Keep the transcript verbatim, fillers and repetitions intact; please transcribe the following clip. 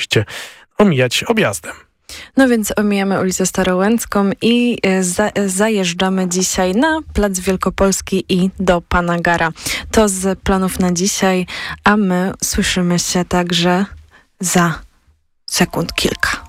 oczywiście omijać objazdem. No więc omijamy ulicę Starołęcką i za, zajeżdżamy dzisiaj na Plac Wielkopolski i do Pana Gara. To z planów na dzisiaj, a my słyszymy się także za sekund kilka.